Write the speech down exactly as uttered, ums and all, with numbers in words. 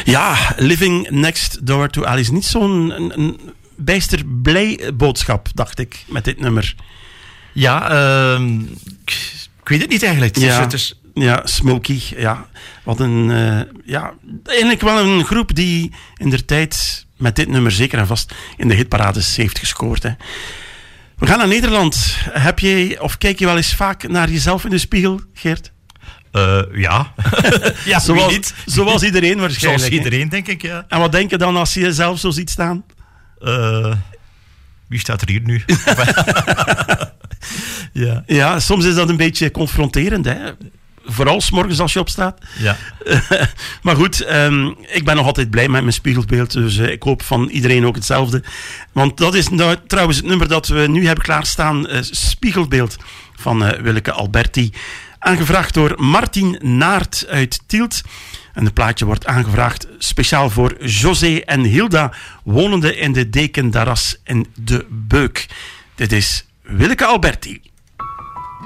Ja, Living Next Door to Alice. Niet zo'n een, een bijster blij boodschap, dacht ik, met dit nummer. Ja, uh, ik, ik weet het niet eigenlijk. Ja, het is... ja Smokey. Ja. Wat een, uh, ja, eigenlijk wel een groep die in der tijd met dit nummer zeker en vast in de hitparades heeft gescoord. Hè. We gaan naar Nederland. Heb je, of kijk je wel eens vaak naar jezelf in de spiegel, Geert? Uh, ja. ja zoals, niet. zoals iedereen waarschijnlijk. Zoals iedereen, denk ik, ja. En wat denk je dan als je jezelf zo ziet staan? Uh, wie staat er hier nu? ja. ja, soms is dat een beetje confronterend, hè. Vooral 's morgens als je opstaat. Ja. maar goed, um, ik ben nog altijd blij met mijn spiegelbeeld. Dus uh, ik hoop van iedereen ook hetzelfde. Want dat is nou, trouwens het nummer dat we nu hebben klaarstaan. Uh, Spiegelbeeld van uh, Willeke Alberti. Aangevraagd door Martin Naert uit Tielt. En het plaatje wordt aangevraagd speciaal voor José en Hilda, wonende in de Dekendaras in De Beuk. Dit is Willeke Alberti.